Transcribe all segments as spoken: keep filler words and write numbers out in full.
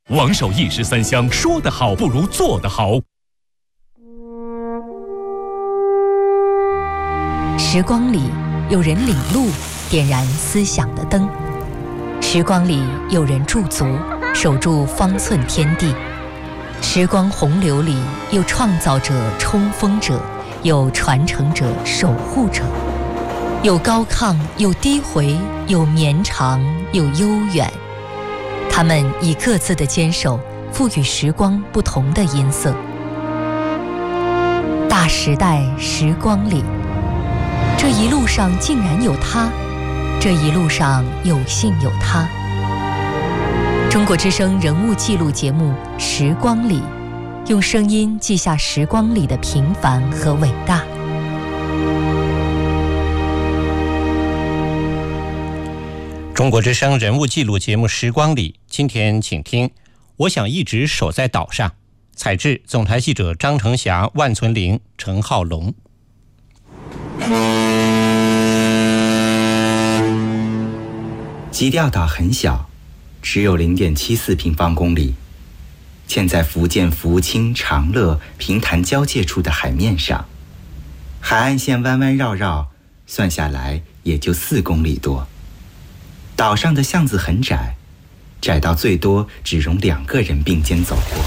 王守义十三香，说得好不如做得好。 时光里有人领路，点燃思想的灯；时光里有人驻足，守住方寸天地。时光洪流里有创造者、冲锋者，有传承者、守护者，有高亢，有低回，有绵长，有悠远。他们以各自的坚守，赋予时光不同的音色。大时代时光里，这一路上竟然有他，这一路上有幸有他。中国之声人物记录节目《时光里》，用声音记下时光里的平凡和伟大。 中国之声人物记录节目《时光里》，今天请听我想一直守在岛上，采制总台记者张成霞、万存玲、陈浩龙。 基调岛很小，只有 零点七四平方公里，建在福建福清长乐平潭交界处的海面上，海岸线弯弯绕绕，算下来也就四公里多。岛上的巷子很窄，窄到最多只容两个人并肩走过。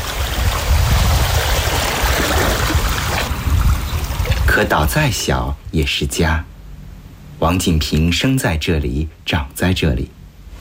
可岛再小也是家，王锦平生在这里，长在这里。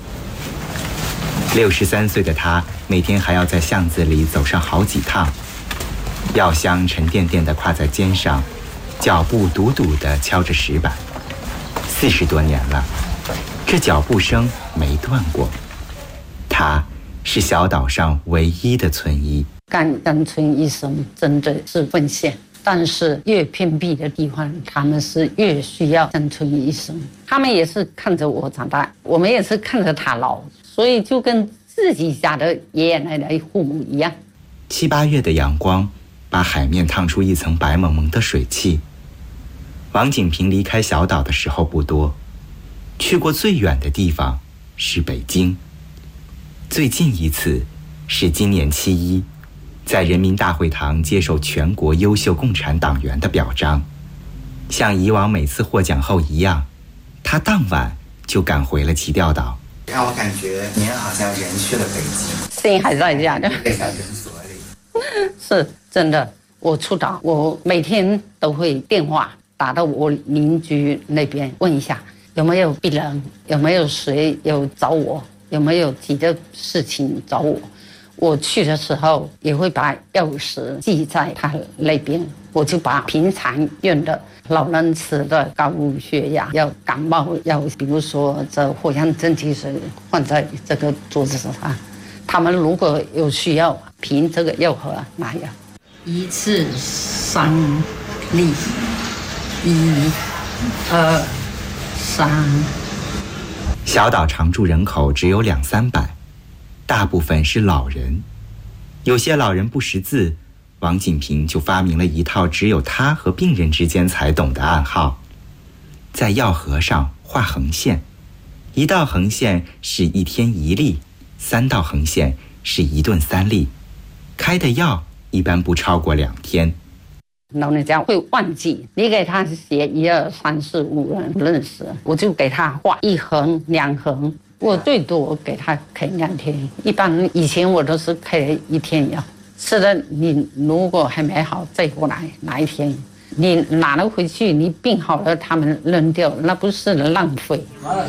六十三岁的他，每天还要在巷子里走上好几趟，药香沉甸甸地挎在肩上，脚步笃笃地敲着石板。四十多年了，这脚步声没断过。他是小岛上唯一的村医。 干干村医生真的是奉献，但是越偏僻的地方，他们是越需要干村医生。他们也是看着我长大，我们也是看着他老，所以就跟自己家的爷爷奶奶父母一样。 七八月的阳光把海面烫出一层白蒙蒙的水汽。王锦平离开小岛的时候不多，去过最远的地方是北京，最近一次是今年七一，在人民大会堂接受全国优秀共产党员的表彰。像以往每次获奖后一样，他当晚就赶回了奇钓岛。让我感觉您好像人去了北京， 心还在家的， 在小诊所里。 是真的。我出岛，我每天都会电话打到我邻居那边问一下有没有病人，有没有谁有找我，有没有急的事情找我。我去的时候也会把钥匙寄在他那边，我就把平常用的老人吃的高血压药、感冒药，比如说这藿香正气水放在这个桌子上，他们如果有需要凭这个药盒拿药。一次三粒，一二三。 小岛常住人口只有两三百，大部分是老人。有些老人不识字，王锦平就发明了一套只有他和病人之间才懂的暗号，在药盒上画横线，一道横线是一天一粒，三道横线是一顿三粒，开的药一般不超过两天。 老人家会忘记，你给他写一二三四五人不认识，我就给他画一横两横，我最多给他开两天，一般以前我都是开一天药。吃的你如果还没好再过来拿一天，你拿了回去你病好了他们扔掉，那不是浪费。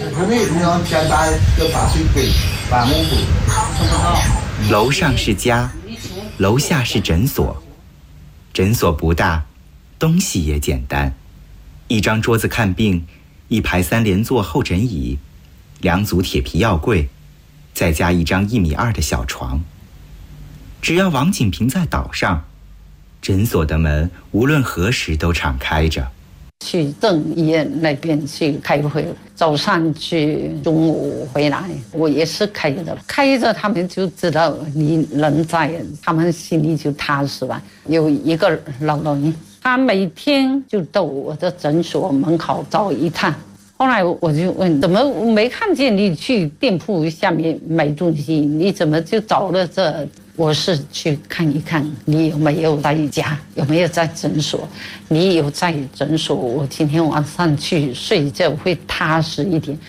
楼上是家，楼下是诊所。诊所不大，东西也简单，一张桌子看病，一排三连座候诊椅，两组铁皮药柜，再加一张一米二的小床。只要王锦平在岛上，诊所的门无论何时都敞开着。 去镇医院那边去开会，早上去，中午回来，我也是开着，开着他们就知道你人在，他们心里就踏实了。有一个老人，他每天就到我的诊所门口走一趟， 后来我就问，怎么没看见你去店铺下面买东西？你怎么就找了这？我是去看一看你有没有在家，有没有在诊所。你有在诊所，我今天晚上去睡觉会踏实一点。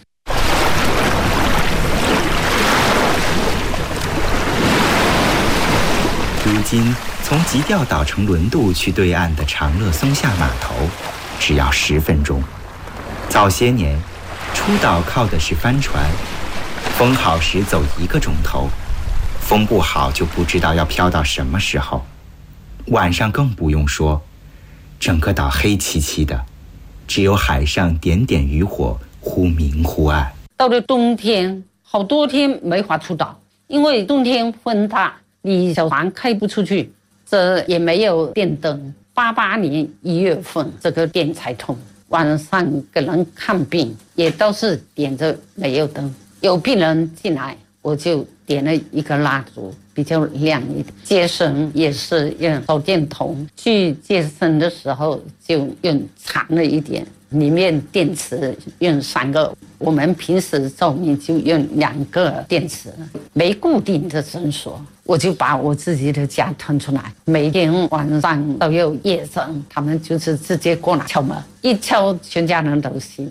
如今从急调岛乘轮渡去对岸的长乐松下码头，只要十分钟。早些年，出岛靠的是帆船，风好时走一个钟头，风不好就不知道要飘到什么时候。晚上更不用说，整个岛黑漆漆的，只有海上点点渔火忽明忽暗。 到了冬天，好多天没法出岛，因为冬天风大，你小船开不出去，这也没有电灯。八八年一月份，这个电才通。晚上给人看病也都是点着煤油灯，有病人进来，我就点了一个蜡烛，比较亮一点。接生也是用手电筒，去接生的时候就用长了一点，里面电池用三个，我们平时照明就用两个电池。没固定的诊所，我就把我自己的家腾出来，每天晚上都有夜诊，他们就是直接过来敲门，一敲全家人都醒了。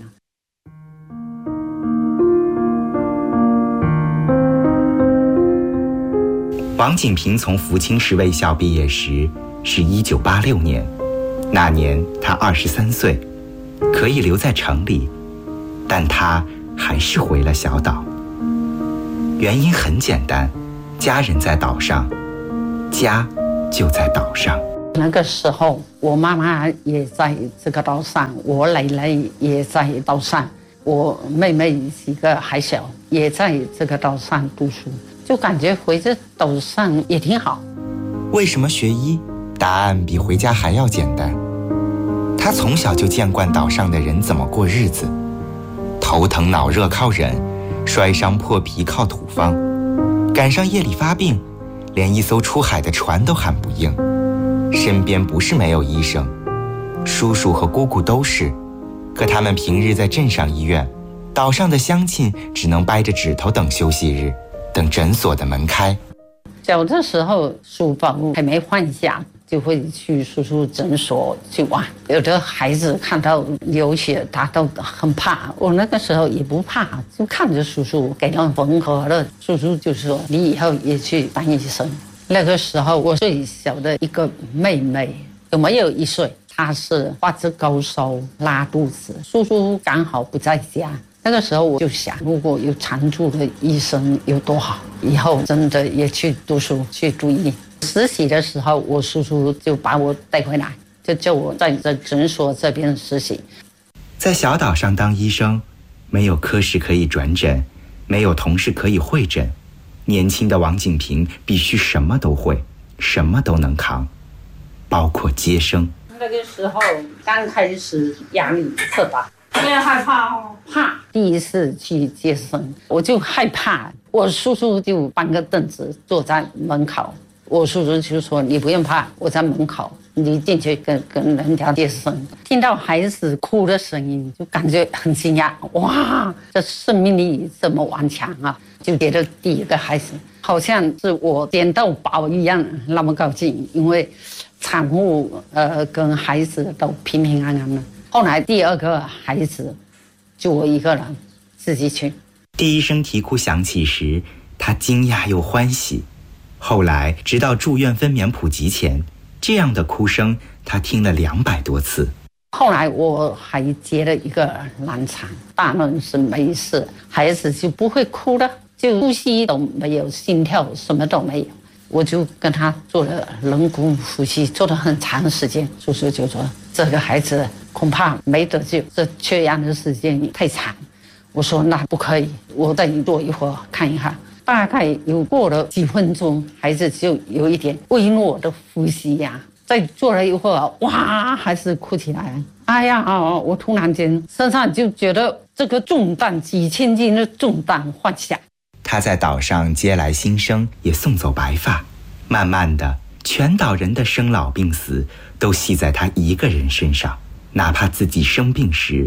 王景平从福清市卫校毕业时是一九八六年，那年他二十三岁，可以留在城里，但他还是回了小岛。原因很简单，家人在岛上，家就在岛上。 那个时候，我妈妈也在这个岛上，我奶奶也在岛上，我妹妹几个还小，也在这个岛上读书，就感觉回这岛上也挺好。 为什么学医？答案比回家还要简单。他从小就见惯岛上的人怎么过日子，头疼脑热靠忍，摔伤破皮靠土方，赶上夜里发病，连一艘出海的船都喊不应。身边不是没有医生，叔叔和姑姑都是，可他们平日在镇上医院，岛上的乡亲只能掰着指头等休息日，等诊所的门开。 小的时候书包还没换下，就会去叔叔诊所去玩。有的孩子看到流血，他都很怕。我那个时候也不怕，就看着叔叔给人缝合了。叔叔就说：“你以后也去当医生。”那个时候我最小的一个妹妹有没有一岁，她是发着高烧拉肚子，叔叔刚好不在家。那个时候我就想，如果有常驻的医生有多好，以后真的也去读书去读医。实习的时候，我叔叔就把我带回来，就叫我在这诊所这边实习。 在小岛上当医生，没有科室可以转诊，没有同事可以会诊，年轻的王景平必须什么都会，什么都能扛，包括接生。 那个时候刚开始压力特大，有点害怕哦，怕。第一次去接生，我就害怕。我叔叔就搬个凳子坐在门口，我叔叔就说：“你不用怕，我在门口，你进去跟跟人家接生。”听到孩子哭的声音，就感觉很惊讶，哇，这生命力这么顽强啊！就觉得第一个孩子好像是我捡到宝一样，那么高兴，因为产妇呃跟孩子都平平安安的。后来第二个孩子就我一个人自己去。 第一声啼哭响起时，他惊讶又欢喜。后来直到住院分娩普及前，这样的哭声他听了两百多次。 后来我还接了一个难产，大人是没事，孩子就不会哭了，就呼吸都没有，心跳什么都没有。我就跟他做了人工呼吸，做了很长时间。叔叔就说：“这个孩子恐怕没得救，这缺氧的时间太长。”我说：“那不可以，我再坐一会儿看一下。”大概有过了几分钟，孩子就有一点微弱的呼吸呀、啊。再坐了一会儿，哇，还是哭起来。哎呀，我突然间身上就觉得这个重担，几千斤的重担放下。 他在岛上接来新生，也送走白发。慢慢的，全岛人的生老病死都系在他一个人身上，哪怕自己生病时，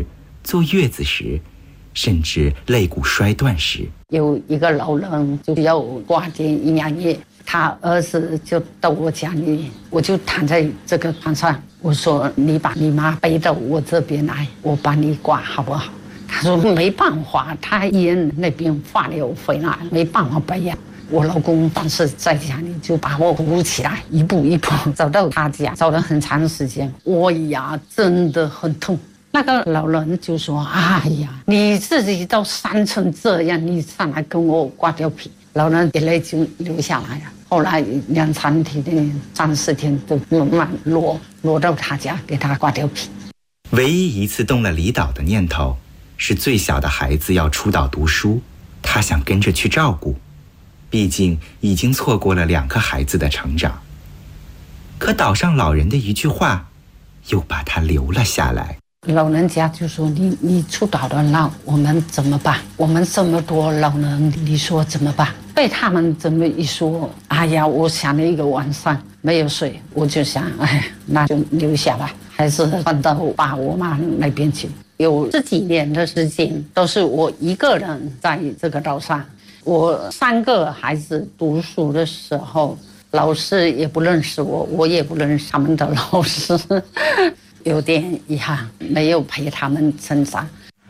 坐月子时，甚至肋骨摔断时， 有一个老人就要挂点营养液，他儿子就到我家里，我就躺在这个床上，我说你把你妈背到我这边来，我帮你挂好不好？他说没办法，他医院那边化疗回来，没办法背呀。我老公当时在家里就把我扶起来，一步一步走到他家，走了很长时间，我呀真的很痛。那个老人就说：“哎呀，你自己都伤成这样，你上来跟我刮掉皮。”老人眼泪就流下来了。后来两三天、三四天都慢慢落落到他家，给他刮掉皮。 唯一一次动了离岛的念头，是最小的孩子要出岛读书，他想跟着去照顾，毕竟已经错过了两个孩子的成长。可岛上老人的一句话，又把他留了下来。 老人家就说你你出岛了，那我们怎么办？我们这么多老人，你说怎么办？被他们这么一说，哎呀，我想了一个晚上没有睡，我就想，哎，那就留下吧，还是换到爸我妈那边去。有十几年的时间都是我一个人在这个岛上。我三个孩子读书的时候，老师也不认识我，我也不认识他们的老师。有点遗憾，没有陪他们成长。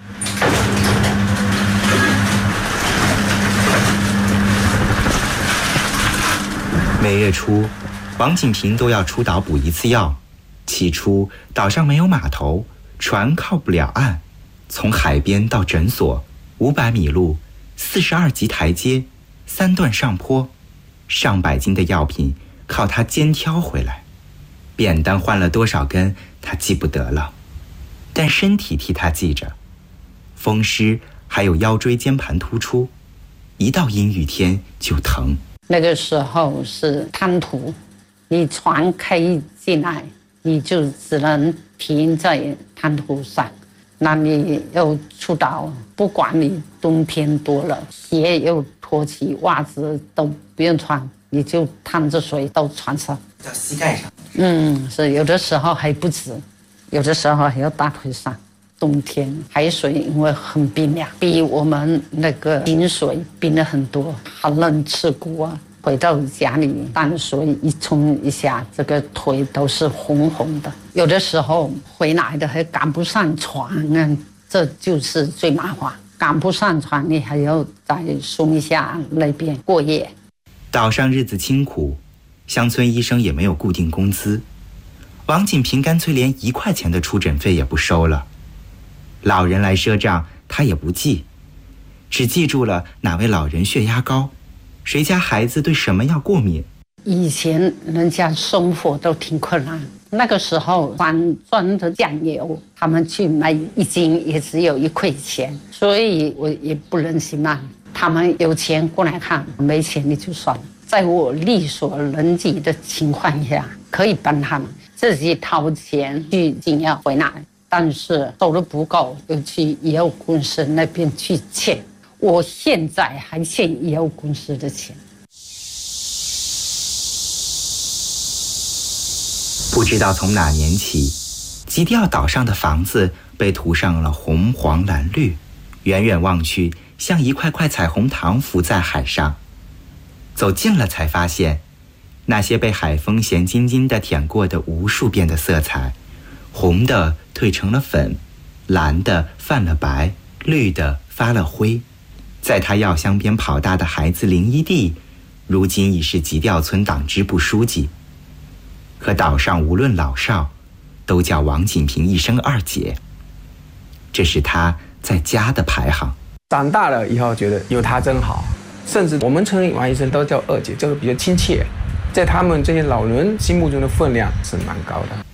每月初，王锦平都要出岛补一次药。起初，岛上没有码头，船靠不了岸，从海边到诊所，五百米路，四十二级台阶，三段上坡，上百斤的药品靠他肩挑回来。扁担换了多少根，他记不得了，但身体替他记着。风湿还有腰椎间盘突出，一到阴雨天就疼。 那个时候是滩涂，你船开进来，你就只能停在滩涂上。那你又出岛，不管你冬天多了，鞋又脱起，袜子都不用穿，你就趟着水到船上， 到膝盖上。 嗯，是有的时候还不止，有的时候还要大腿上。冬天海水因为很冰凉，比我们那个井水冰了很多，很能吃苦啊。回到家里，淡水一冲一下，这个腿都是红红的。有的时候回来的还赶不上船啊，这就是最麻烦。赶不上船，你还要在松下那边过夜。 岛上日子清苦，乡村医生也没有固定工资，王锦平干脆连一块钱的出诊费也不收了。老人来赊账，他也不记，只记住了哪位老人血压高，谁家孩子对什么药过敏。 以前人家生活都挺困难，那个时候装装的酱油，他们去买一斤也只有一块钱，所以我也不忍心嘛。他们有钱过来看，没钱你就算了。在我力所能及的情况下，可以帮他们自己掏钱去进药回来，但是收入不够，又去医药公司那边去欠。我现在还欠医药公司的钱。 不知道从哪年起，基调岛上的房子被涂上了红黄蓝绿，远远望去像一块块彩虹糖浮在海上。走近了才发现，那些被海风咸津津地舔过的无数遍的色彩，红的褪成了粉，蓝的泛了白，绿的发了灰。在他药箱边跑大的孩子林一地，如今已是吉调村党支部书记。可岛上无论老少，都叫王锦平一声二姐，这是他在家的排行。 长大了以后觉得有他真好，甚至我们称王医生都叫二姐，这个比较亲切，在他们这些老人心目中的分量是蛮高的。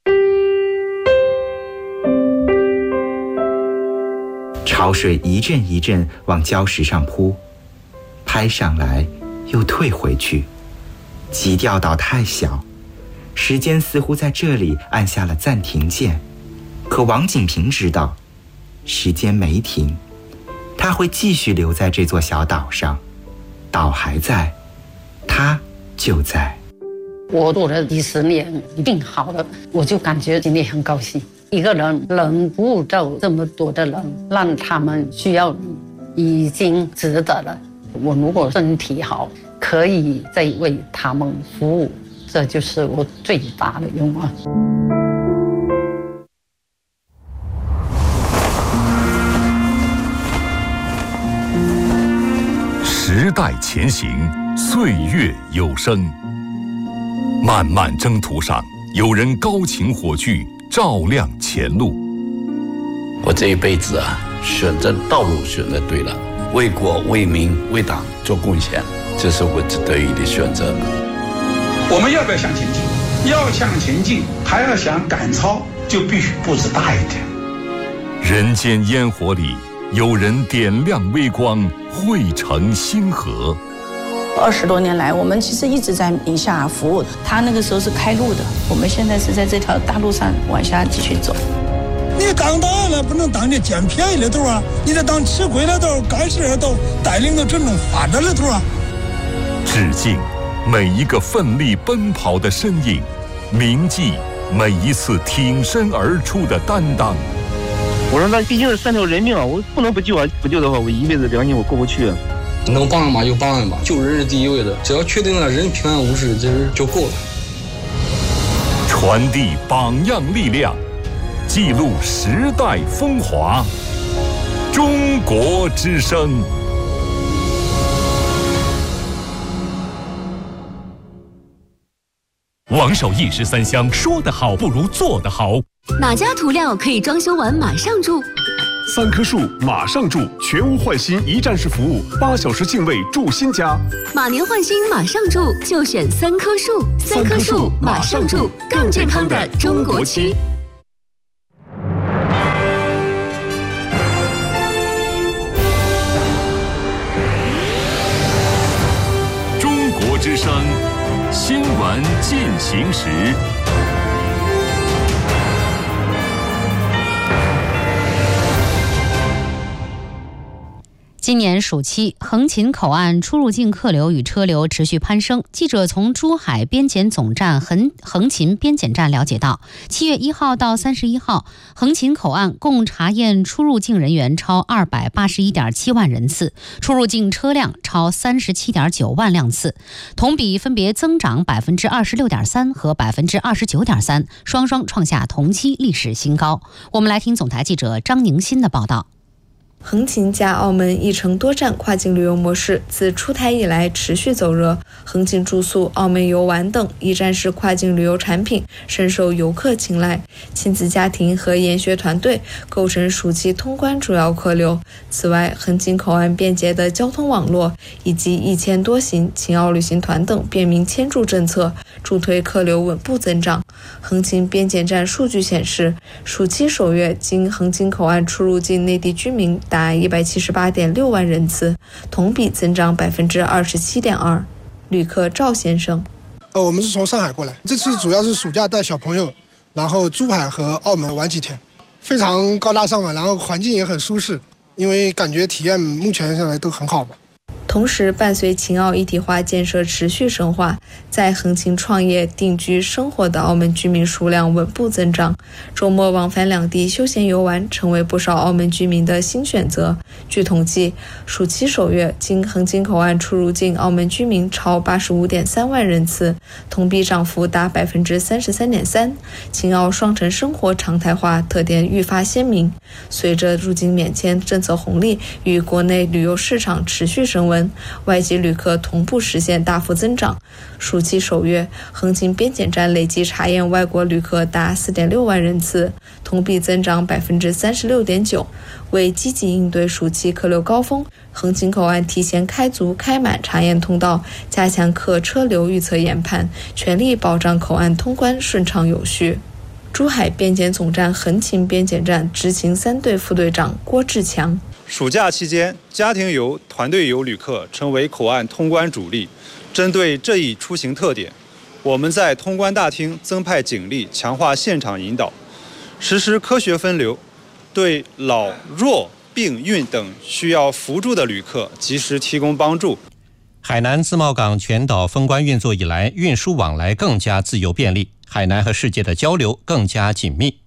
潮水一阵一阵往礁石上扑，拍上来又退回去。基调岛太小，时间似乎在这里按下了暂停键。可王锦平知道，时间没停，他会继续留在这座小岛上。岛还在，他就在。 我做了几十年，一定好了，我就感觉心里很高兴。 一个人能不走这么多的人，让他们需要你，已经值得了。我如果身体好，可以再为他们服务，这就是我最大的愿望。 时代前行，岁月有声。漫漫征途上，有人高擎火炬，照亮前路。 我这一辈子啊，选择道路选择对了，为国为民为党做贡献，这是我得意的选择。 我们要不要向前进？要向前进，还要想赶超，就必须步子大一点。 人间烟火里，有人点亮微光，汇成星河。 二十多年来，我们其实一直在宁夏服务。他那个时候是开路的，我们现在是在这条大路上往下继续走。 你当大了，不能当你捡便宜的头啊！你得当吃亏的头、干事的头，带领着真正发展的头啊！ 致敬每一个奋力奔跑的身影，铭记每一次挺身而出的担当。 我说那毕竟是三条人命啊，我不能不救啊！不救的话，我一辈子良心我过不去啊。 能帮人嘛就帮人吧，救人是第一位的，只要确定了人平安无事，这就够了。 传递榜样力量，记录时代风华。中国之声。王守义十三香，说得好不如做得好。 哪家涂料可以装修完马上住？ 三棵树马上住，全屋换新一站式服务，八小时净位住新家。 马年换新马上住，就选三棵树。三棵树马上住，更健康的中国区。 中国之声，新闻进行时。 今年暑期，横琴口岸出入境客流与车流持续攀升。记者从珠海边检总站横横琴边检站了解到，七月一号到三十一号，横琴口岸共查验出入境人员超二百八十一点七万人次，出入境车辆超三十七点九万辆次，同比分别增长百分之二十六点三和百分之二十九点三，双双创下同期历史新高。我们来听总台记者张宁新的报道。 横琴加澳门一程多站跨境旅游模式自出台以来持续走热，横琴住宿、澳门游玩等一站式跨境旅游产品深受游客青睐，亲子家庭和研学团队构成暑期通关主要客流。此外，横琴口岸便捷的交通网络以及一签多行、秦澳旅行团等便民签注政策，助推客流稳步增长。横琴边检站数据显示，暑期首月经横琴口岸出入境内地居民达一百七十八点六万人次，同比增长百分之二十七点二。旅客赵先生， 呃，我们是从上海过来，这次主要是暑假带小朋友，然后珠海和澳门玩几天，非常高大上嘛，然后环境也很舒适，因为感觉体验目前下来都很好吧。 同时，伴随秦澳一体化建设持续深化，在横琴创业、定居、生活的澳门居民数量稳步增长，周末往返两地休闲游玩成为不少澳门居民的新选择。据统计，暑期首月经横琴口岸出入境澳门居民超八十五点三万人次，同比涨幅达百分之三十三点三。秦澳双城生活常态化特点愈发鲜明。随着入境免签政策红利与国内旅游市场持续升温，外籍旅客同步实现大幅增长。暑期首月，横琴边检站累计查验外国旅客达 四点六万人次，同比增长百分之三十六点九。为积极应对暑期客流高峰，横琴口岸提前开足开满查验通道，加强客车流预测研判，全力保障口岸通关顺畅有序。珠海边检总站横琴边检站执勤三队副队长郭志强， 暑假期间，家庭游、团队游旅客成为口岸通关主力。针对这一出行特点，我们在通关大厅增派警力，强化现场引导，实施科学分流，对老、弱、病、孕等需要扶助的旅客及时提供帮助。 海南自贸港全岛封关运作以来，运输往来更加自由便利，海南和世界的交流更加紧密。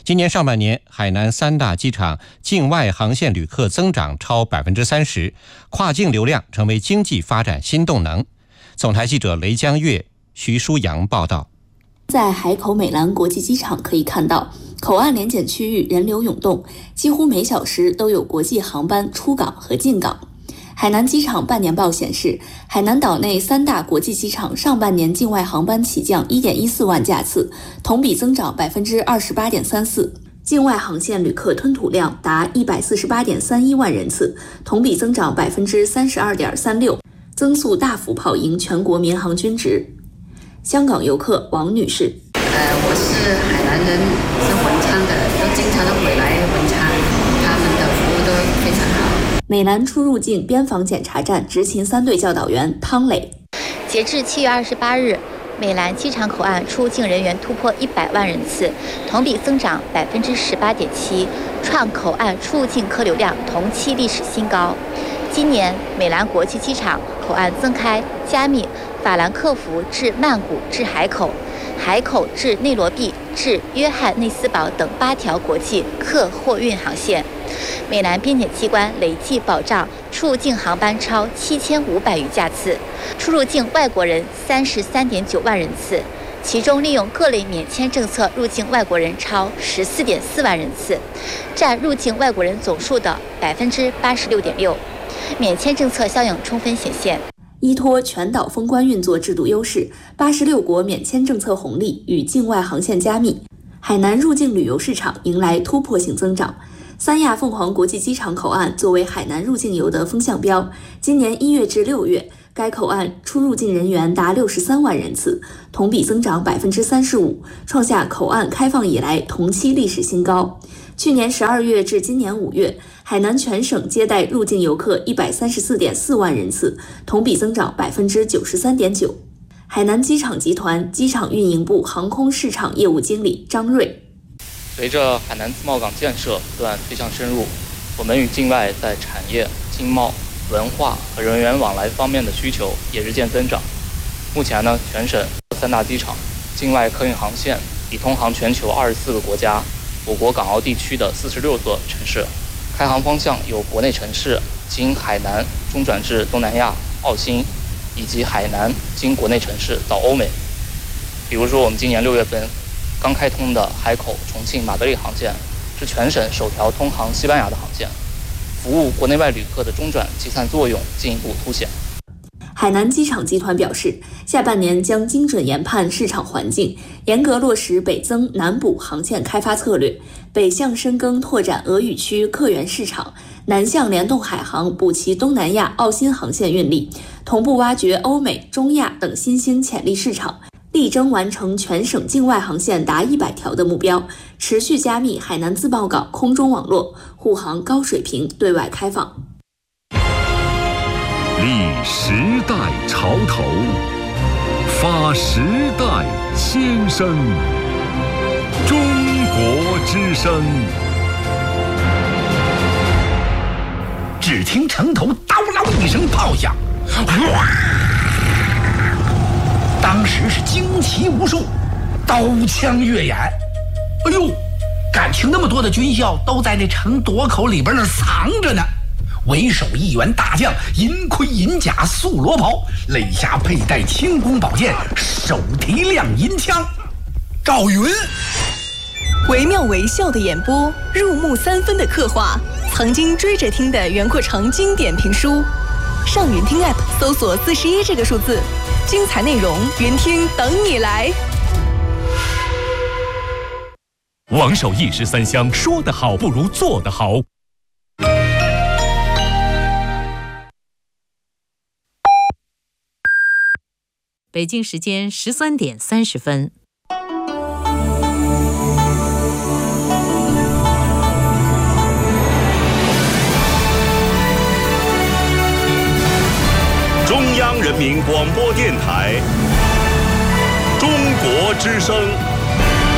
今年上半年，海南三大机场境外航线旅客增长超百分之三十，跨境流量成为经济发展新动能。总台记者雷江月、徐舒阳报道。 在海口美兰国际机场可以看到，口岸联检区域人流涌动，几乎每小时都有国际航班出港和进港。海南机场半年报显示，海南岛内三大国际机场上半年境外航班起降 一点一四万架次，同比增长 百分之二十八点三四， 境外航线旅客吞吐量达 一百四十八点三一万人次，同比增长 百分之三十二点三六， 增速大幅跑赢全国民航均值。香港游客王女士， 呃，我是海南人，是文昌的，都经常都回来文昌，他们的服务都非常好。 美兰出入境边防检查站执勤三队教导员汤磊， 截至七月二十八日，美兰机场口岸出入境人员突破一百万人次，同比增长百分之十八点七，创口岸出入境客流量同期历史新高。今年美兰国际机场口岸增开加密法兰克福至曼谷至海口、海口至内罗毕至约翰内斯堡等八条国际客货运航线。美兰边检机关累计保障出入境航班超七千五百余架次，出入境外国人三十三点九万人次，其中利用各类免签政策入境外国人超十四点四万人次，占入境外国人总数的百分之八十六点六。免签政策效应充分显现。 依托全岛封关运作制度优势，八十六国免签政策红利与境外航线加密，海南入境旅游市场迎来突破性增长。三亚凤凰国际机场口岸作为海南入境游的风向标，今年一月至六月，该口岸出入境人员达六十三万人次，同比增长百分之三十五，创下口岸开放以来同期历史新高。去年十二月至今年五月，海南全省接待入境游客一百三十四点四万人次，同比增长百分之九十三点九。海南机场集团机场运营部航空市场业务经理张瑞。 随着海南自贸港建设不断推向深入，我们与境外在产业、经贸、文化和人员往来方面的需求也日渐增长。目前呢，全省三大机场境外客运航线已通航全球二十四个国家，我国港澳地区的四十六座城市。开航方向有国内城市经海南中转至东南亚、澳新，以及海南经国内城市到欧美。比如说，我们今年六月份刚开通的海口、重庆、马德里航线是全省首条通航西班牙的航线，服务国内外旅客的中转集散作用进一步凸显。 海南机场集团表示，下半年将精准研判市场环境，严格落实北增南补航线开发策略，北向深耕拓展俄语区客源市场，南向联动海航补齐东南亚澳新航线运力，同步挖掘欧美、中亚等新兴潜力市场，力争完成全省境外航线达一百条的目标，持续加密海南自贸港空中网络，护航高水平对外开放。 立时代潮头，发时代先声。中国之声。 只听城头刀剌一声炮响，哗！当时是惊奇无数，刀枪跃眼。哎呦，感情那么多的军校都在那城垛口里边那藏着呢。为首一员大将，银盔银甲素罗袍，肋下佩戴轻弓宝剑，手提亮银枪。赵云， 惟妙惟肖的演播，入木三分的刻画，曾经追着听的袁阔成经典评书。上云听 App 搜索四十一这个数字，精彩内容云听等你来。 王守义十三香，说得好不如做得好。 北京时间十三点三十分。 中央人民广播电台，中国之声。